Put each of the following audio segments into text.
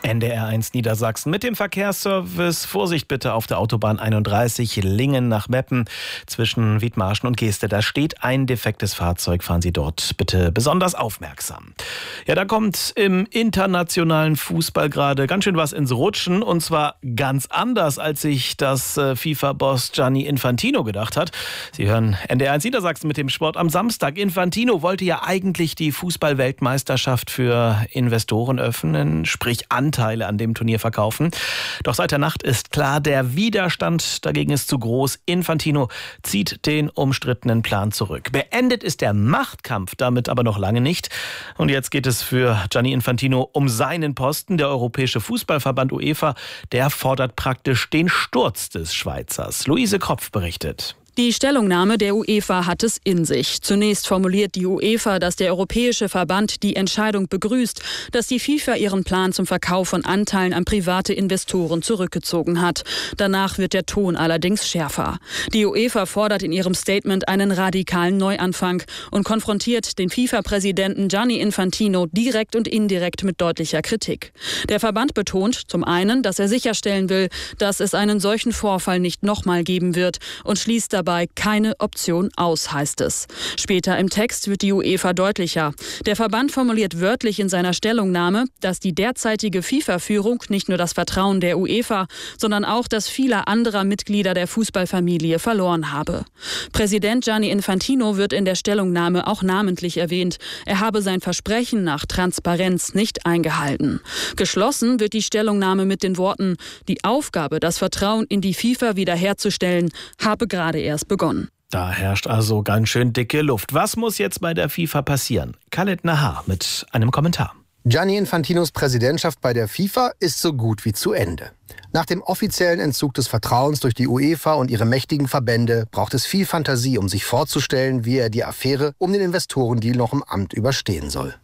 NDR1 Niedersachsen mit dem Verkehrsservice. Vorsicht bitte auf der Autobahn 31 Lingen nach Meppen zwischen Wiedmarschen und Geeste. Da steht ein defektes Fahrzeug. Fahren Sie dort bitte besonders aufmerksam. Ja, da kommt im internationalen Fußball gerade ganz schön was ins Rutschen. Und zwar ganz anders, als sich das FIFA-Boss Gianni Infantino gedacht hat. Sie hören NDR1 Niedersachsen mit dem Sport am Samstag. Infantino wollte ja eigentlich die Fußball-Weltmeisterschaft für Investoren öffnen, sprich Anteile an dem Turnier verkaufen. Doch seit der Nacht ist klar, der Widerstand dagegen ist zu groß. Infantino zieht den umstrittenen Plan zurück. Beendet ist der Machtkampf damit aber noch lange nicht. Und jetzt geht es für Gianni Infantino um seinen Posten. Der Europäische Fußballverband UEFA, der fordert praktisch den Sturz des Schweizers. Luise Kropf berichtet. Die Stellungnahme der UEFA hat es in sich. Zunächst formuliert die UEFA, dass der Europäische Verband die Entscheidung begrüßt, dass die FIFA ihren Plan zum Verkauf von Anteilen an private Investoren zurückgezogen hat. Danach wird der Ton allerdings schärfer. Die UEFA fordert in ihrem Statement einen radikalen Neuanfang und konfrontiert den FIFA-Präsidenten Gianni Infantino direkt und indirekt mit deutlicher Kritik. Der Verband betont zum einen, dass er sicherstellen will, dass es einen solchen Vorfall nicht nochmal geben wird und schließt dabei keine Option aus, heißt es. Später im Text wird die UEFA deutlicher. Der Verband formuliert wörtlich in seiner Stellungnahme, dass die derzeitige FIFA-Führung nicht nur das Vertrauen der UEFA, sondern auch das vieler anderer Mitglieder der Fußballfamilie verloren habe. Präsident Gianni Infantino wird in der Stellungnahme auch namentlich erwähnt. Er habe sein Versprechen nach Transparenz nicht eingehalten. Geschlossen wird die Stellungnahme mit den Worten: Die Aufgabe, das Vertrauen in die FIFA wiederherzustellen, habe gerade erst begonnen. Da herrscht also ganz schön dicke Luft. Was muss jetzt bei der FIFA passieren? Khaled Nahar mit einem Kommentar. Gianni Infantinos Präsidentschaft bei der FIFA ist so gut wie zu Ende. Nach dem offiziellen Entzug des Vertrauens durch die UEFA und ihre mächtigen Verbände braucht es viel Fantasie, um sich vorzustellen, wie er die Affäre um den Investorendeal noch im Amt überstehen soll.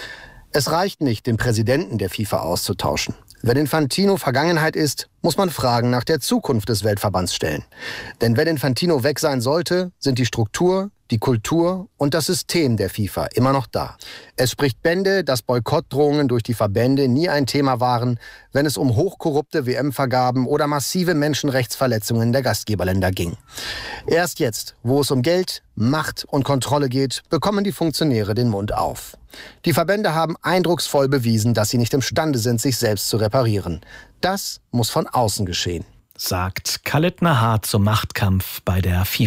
Es reicht nicht, den Präsidenten der FIFA auszutauschen. Wenn Infantino Vergangenheit ist, muss man Fragen nach der Zukunft des Weltverbands stellen. Denn wenn Infantino weg sein sollte, sind die Struktur, die Kultur und das System der FIFA immer noch da. Es spricht Bände, dass Boykottdrohungen durch die Verbände nie ein Thema waren, wenn es um hochkorrupte WM-Vergaben oder massive Menschenrechtsverletzungen der Gastgeberländer ging. Erst jetzt, wo es um Geld, Macht und Kontrolle geht, bekommen die Funktionäre den Mund auf. Die Verbände haben eindrucksvoll bewiesen, dass sie nicht imstande sind, sich selbst zu reparieren. Das muss von außen geschehen, sagt Khaled Nahar zum Machtkampf bei der FIFA.